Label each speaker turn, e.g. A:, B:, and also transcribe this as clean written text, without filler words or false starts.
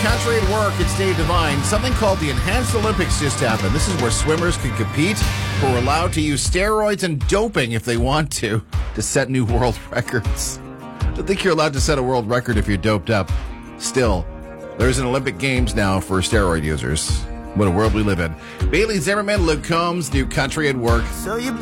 A: Country at Work. It's Dave Devine. Something called the Enhanced Olympics just happened. This is where swimmers can compete who are allowed to use steroids and doping if they want to set new world records. I don't think you're allowed to set a world record if you're doped up. Still, there's an Olympic Games now for steroid users. What a world we live in. Bailey Zimmerman, Luke Combs, New Country at Work.
B: So you